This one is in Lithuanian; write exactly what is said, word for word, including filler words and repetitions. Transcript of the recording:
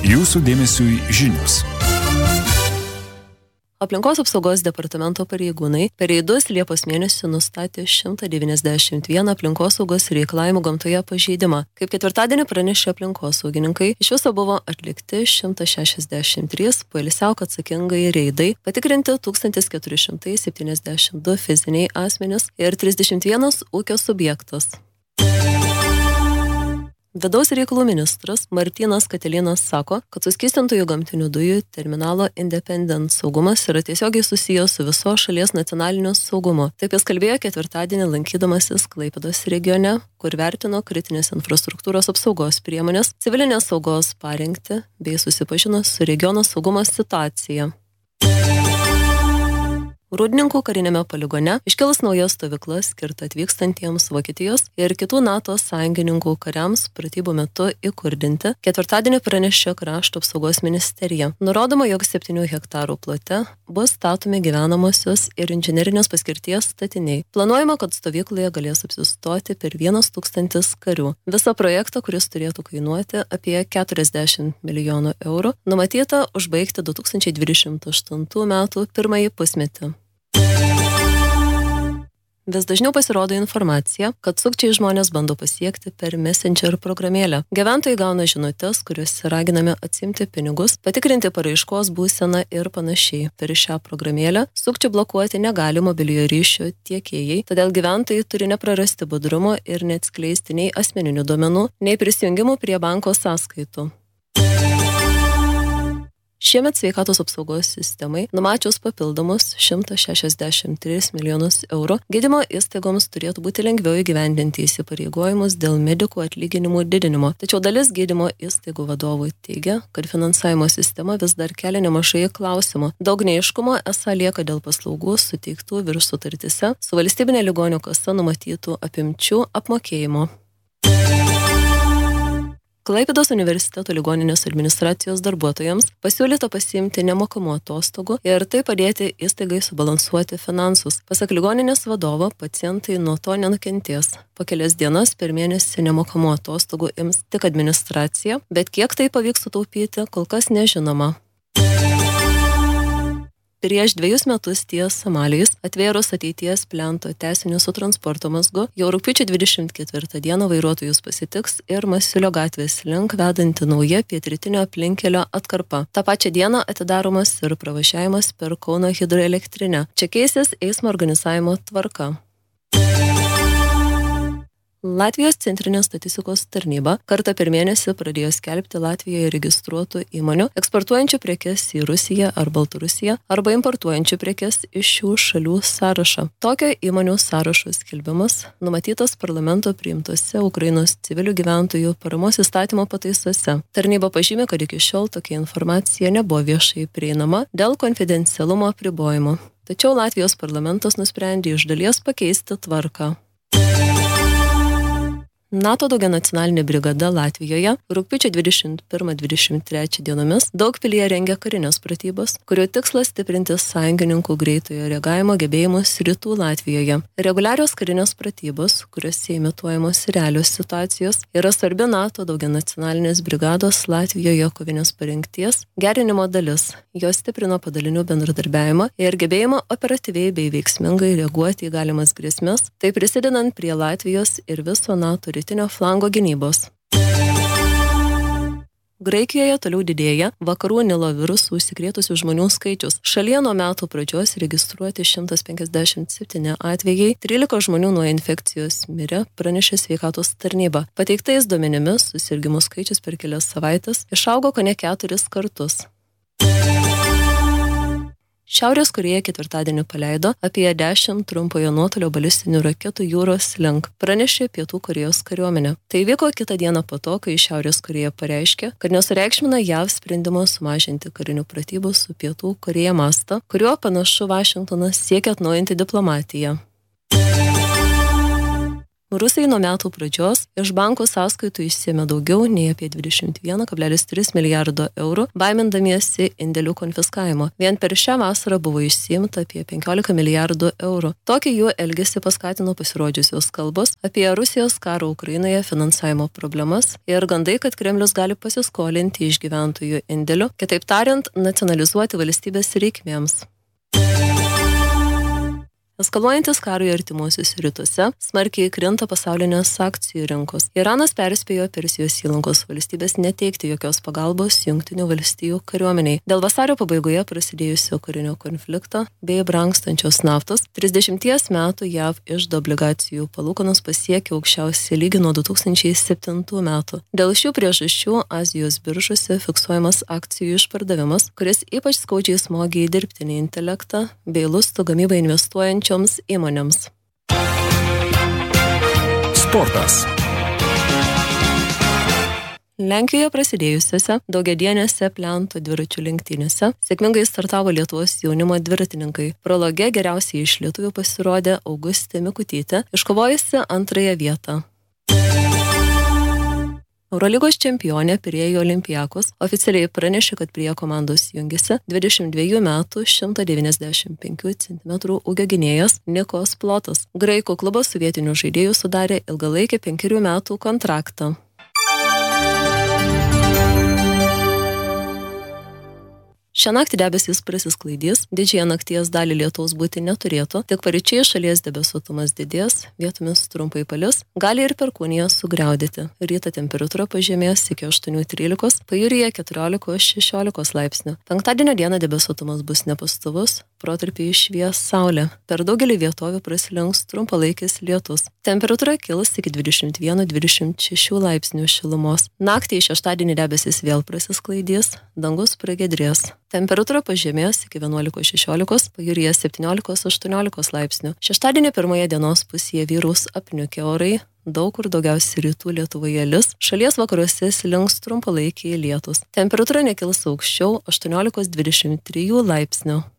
Jūsų dėmesiui žinios. Aplinkos apsaugos departamento pareigūnai per reidus Liepos mėnesį nustatė šimtą devyniasdešimt vieną aplinkosaugos reikalavimų gamtoje pažeidimą. Kaip ketvirtadienį pranešė aplinkosaugininkai, iš viso buvo atlikti šimtas šešiasdešimt trys poilsiauk atsakingai reidai, patikrinti tūkstantis keturi šimtai septyniasdešimt du fiziniai asmenys ir trisdešimt vienas ūkio subjektas. Vidaus reikalų ministras Martynas Katilinas sako, kad suskystintųjų gamtinių dujų terminalo Independent saugumas yra tiesiogiai susijęs su viso šalies nacionaliniu saugumu. Taip jis kalbėjo ketvirtadienį lankydamasis Klaipėdos regione, kur vertino kritinės infrastruktūros apsaugos priemonės, civilinės saugos parengtį bei susipažino su regiono saugumo situacija. Rūdninkų karinėme poligone iškils nauja stovykla skirta atvykstantiems Vokietijos ir kitų NATO sąjungininkų kariams pratybų metu įkurdinti, ketvirtadienį pranešė Krašto apsaugos ministerija. Nurodoma, jog septynių hektarų plote bus statomi gyvenamosios ir inžinerinės paskirties statiniai. Planuojama, kad stovykloje galės apsistoti per vienas tūkstantis karių. Visą projektą, kuris turėtų kainuoti apie keturiasdešimt milijonų eurų, numatyta užbaigti du tūkstančiai dvidešimt aštuntų metų pirmąjį pusmetį. Vis dažniau pasirodo informacija, kad sukčiai žmonės bando pasiekti per Messenger programėlę. Gyventojai gauna žinutes, kuriuose raginami atsimti pinigus, patikrinti paraiškos būseną ir panašiai. Per šią programėlę sukčių blokuoti negali mobiliojo ryšio tiekėjai, todėl gyventojai turi neprarasti budrumo ir neatskleisti nei asmeninių duomenų, nei prisijungimų prie banko sąskaitų. Šiemet sveikatos apsaugos sistemai numačius papildomus šimtą šešiasdešimt tris milijonus eurų, gydymo įstaigoms turėtų būti lengviau įgyvendinti įsipareigojimus dėl medikų atlyginimų didinimo. Tačiau dalis gydymo įstaigų vadovų teigia, kad finansavimo sistema vis dar kelia nemažai klausimų. Daug neaiškumo esą lieka dėl paslaugų suteiktų virš sutartyse su valstybinė ligonių kasa numatytų apimčių apmokėjimo. Klaipėdos universiteto ligoninės administracijos darbuotojams pasiūlyta pasiimti nemokamų atostogų ir tai padėti įstaigai subalansuoti finansus. Pasak ligoninės vadovo, pacientai nuo to nenukentės. Po kelias dienas per mėnesį nemokamų atostogų ims tik administracija, bet kiek tai pavyks sutaupyti, kol kas nežinoma. Prieš dviejus metus ties Somalijos atvėrus ateities plento tęsinių su transporto mazgu, jau rugpjūčio dvidešimt ketvirtą dieną vairuotojus pasitiks ir Masiulio gatvės link vedanti nauja pietrytinio aplinkelio atkarpa. Ta pačia diena atidaromas ir pravažiavimas per Kauno hidroelektrinę. Čia keisis eismo organizavimo tvarka. Latvijos centrinės statistikos tarnyba kartą per mėnesį pradėjo skelbti Latvijoje registruotų įmonių eksportuojančių prekes į Rusiją ar Baltarusiją arba importuojančių prekes iš šių šalių sąrašą. Tokio įmonių sąrašo skelbimas numatytas parlamento priimtose Ukrainos civilių gyventojų paramos įstatymo pataisose. Tarnyba pažymė, kad iki šiol tokia informacija nebuvo viešai prieinama dėl konfidencialumo apribojimo. Tačiau Latvijos parlamentas nusprendė iš dalies pakeisti tvarką. NATO daugianacionalinė brigada Latvijoje rugpjūčio dvidešimt pirmą dvidešimt trečią dienomis Daugpilyje rengia karinės pratybas, kurių tikslas stiprinti sąjungininkų greitojo reagavimo gebėjimus rytų Latvijoje. Reguliarios karinės pratybos, kuriuose imituojamos realios situacijos, yra svarbi NATO daugianacionalinės brigados Latvijoje kovinės parengties gerinimo dalis. Jos stiprino padalinių bendradarbiavimą ir gebėjimą operatyviai bei veiksmingai reaguoti į galimas grėsmes, tai prisidedant prie Latvijos ir viso NATO rytinio flango gynybos. Graikijoje toliau didėja vakarų Nilo virusų užsikrėtusių žmonių skaičius. Šalyje nuo metų pradžios registruoti šimtas penkiasdešimt septyni atvejai, trylika žmonių nuo infekcijos mirė, pranešė sveikatos tarnyba. Pateiktais duomenimis susirgimų skaičius per kelias savaites išaugo kone keturis kartus. Šiaurės Korėja ketvirtadienį paleido apie dešimt trumpojo nuotolio balistinių raketų jūros link, pranešė Pietų Korėjos kariuomenė. Tai vyko kitą dieną po to, kai Šiaurės Korėja pareiškė, kad nesureikšmina J A V sprendimo sumažinti karinių pratybų su Pietų Korėja mastą, kuriuo panašu Vašingtonas siekia atnaujinti diplomatiją. Rusai nuo metų pradžios iš bankų sąskaitų išsiėmė daugiau nei apie dvidešimt vieną kablelis tris milijardo eurų, baimindamiesi indėlių konfiskavimo. Vien per šią vasarą buvo išsiimta apie penkiolika milijardų eurų. Tokį jų elgesį paskatino pasirodžiusios kalbos apie Rusijos karo Ukrainoje finansavimo problemas ir gandai, kad Kremlius gali pasiskolinti iš gyventojų indėlių, kitaip tariant, nacionalizuoti valstybės reikmėms. Eskaluojantis karui artimuosiuose rytuose smarkiai krinta pasaulinės akcijų rinkos. Iranas perspėjo Persijos įlankos valstybės neteikti jokios pagalbos Jungtinių valstijų kariuomeniai. Dėl vasario pabaigoje prasidėjusio karinio konflikto bei brangstančios naftos, trisdešimties metų J A V iždo obligacijų palūkanos pasiekė aukščiausią lygį nuo du tūkstančiai septintų metų. Dėl šių priežasčių Azijos biržose fiksuojamas akcijų išpardavimas, kuris ypač skaudžiai smogė į dirbtinį intelektą bei lustų gamybą investuojant įmonėms. Sportas. Lenkijoje prasidėjusiose daugiadienėse plento dviračių lenktynėse sėkmingai startavo Lietuvos jaunimo dviratininkai. Prologe geriausiai iš lietuvių pasirodė Augustė Mikutytė, iškovojusi antrąją vietą. Eurolygos čempionė Pirėjo Olympiakos oficialiai pranešė, kad prie komandos jungiasi dvidešimt dviejų metų šimtas devyniasdešimt penkių centimetrų ūgio gynėjas Nikos Plotas. Graikų klubas su vietiniu žaidėju sudarė ilgalaikį penkerių metų kontraktą. Šią naktį debesys prasisklaidys, didžiąją nakties dalį lietaus būti neturėtų, tik paryčiai šalies debesuotumas didės, vietomis trumpai palis, gali ir perkūnija sugriaudėti. Ryto temperatūra pažemės iki aštuonių trylikos, pajūryje keturiolikos šešiolikos laipsnių. Penktadienio dieną debesuotumas bus nepastovus, protarpiai švies saulė. Per daugelį vietovių prasilenks trumpalaikis lietus. Temperatūra kils iki dvidešimt vieno dvidešimt šešių laipsnių šilumos. Naktį šeštadienį debesys vėl prasisklaidys, dangus pragiedrės. Temperatūra pažemės iki vienuolikos šešiolikos, pajūryje septyniolikos aštuoniolikos laipsnių. Šeštadienį pirmoje dienos pusėje vyraus apniukę orai, daug kur daugiausiai rytų Lietuvoje lis, šalies vakaruose slinks trumpalaikiai lietus. Temperatūra nekils aukščiau aštuoniolikos dvidešimt trijų laipsnių.